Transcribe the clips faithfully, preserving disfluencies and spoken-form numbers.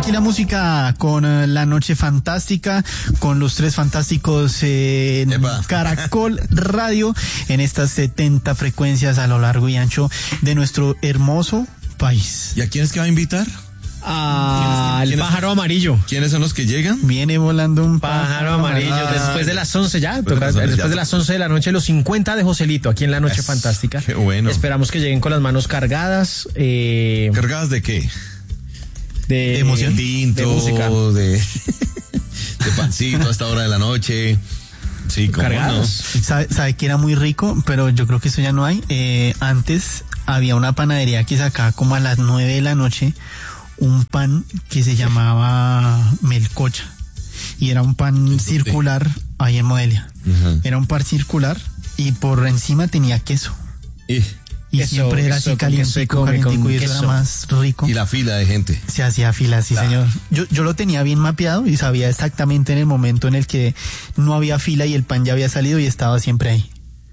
aquí la música con uh, La Noche Fantástica, con los tres fantásticos eh, en Caracol Radio, en estas setenta frecuencias a lo largo y ancho de nuestro hermoso país. ¿Y a quién es que va a invitar? Ah, el pájaro amarillo. ¿Quiénes son los que llegan? Viene volando un pájaro, pájaro amarillo. Ah, después de las once ya, toca, después, después ya. de las once de la noche, los cincuenta de Joselito, aquí en La Noche es, Fantástica. Qué bueno. Esperamos que lleguen con las manos cargadas. Eh, ¿Cargadas de qué? De, de emoción. Tinto, de música. De, de pancito a esta hora de la noche. Sí, cómo no. ¿Sabe, sabe que era muy rico? Pero yo creo que eso ya no hay. Eh, antes había una panadería que sacaba como a las nueve de la noche un pan que se llamaba melcocha y era un pan circular ahí en Modelia. Uh-huh. Era un pan circular y por encima tenía queso. ¿Y? Y eso, siempre era así calientico, calientico, y eso queso. Era más rico. Y la fila de gente. Se hacía fila, sí, claro. Señor. Yo, yo lo tenía bien mapeado y sabía exactamente en el momento en el que no había fila y el pan ya había salido y estaba siempre ahí.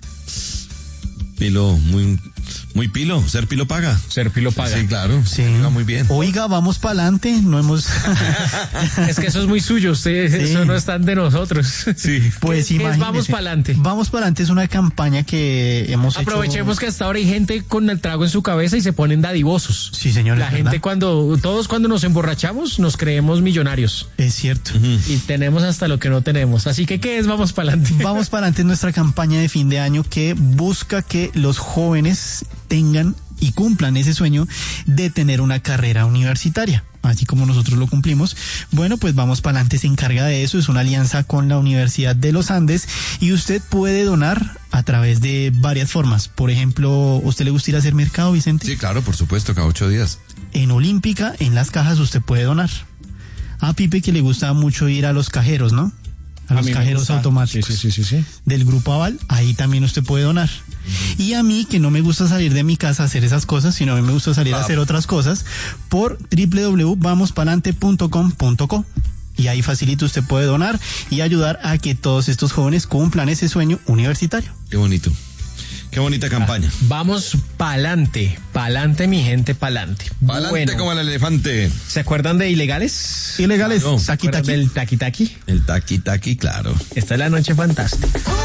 Pilo, muy... Muy pilo, ser pilo paga. Ser pilo paga. Sí, claro. Sí. Va muy bien. Oiga, vamos para adelante, no hemos... Es que eso es muy suyo, ustedes, sí. Eso no es tan de nosotros. Sí. Pues ¿Qué, ¿qué es Vamos para adelante? Vamos para adelante es una campaña que hemos Aprovechemos hecho... que hasta ahora hay gente con el trago en su cabeza y se ponen dadivosos. Sí, señor. La gente ¿verdad? cuando, todos cuando nos emborrachamos nos creemos millonarios. Es cierto. Uh-huh. Y tenemos hasta lo que no tenemos. Así que, ¿qué es Vamos para adelante? Vamos para adelante es nuestra campaña de fin de año que busca que los jóvenes tengan y cumplan ese sueño de tener una carrera universitaria, así como nosotros lo cumplimos. Bueno, pues Vamos para adelante se encarga de eso, es una alianza con la Universidad de los Andes y usted puede donar a través de varias formas. Por ejemplo, ¿usted le gusta ir a hacer mercado, Vicente? Sí, claro, por supuesto, cada ocho días. En Olímpica, en las cajas, usted puede donar. A Pipe que le gusta mucho ir a los cajeros, ¿no? A, a los cajeros automáticos. Sí, sí, sí, sí, sí. Del Grupo Aval, ahí también usted puede donar. Uh-huh. Y a mí, que no me gusta salir de mi casa a hacer esas cosas, sino a mí me gusta salir ah. a hacer otras cosas, por doble u doble u doble u punto vamos palante punto com punto co. Y ahí facilito usted puede donar y ayudar a que todos estos jóvenes cumplan ese sueño universitario. Qué bonito. Qué bonita campaña. Ah, vamos pa'lante, pa'lante mi gente, pa'lante. Pa'lante bueno, como el elefante. ¿Se acuerdan de Ilegales? Ilegales, no, Taki Taki. ¿Del Taki Taki? El Taki Taki, claro. Esta es La Noche Fantástica.